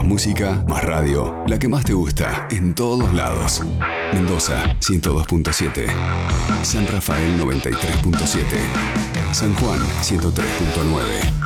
música, más radio, la que más te gusta, en todos lados. Mendoza 102.7, San Rafael 93.7, San Juan 103.9.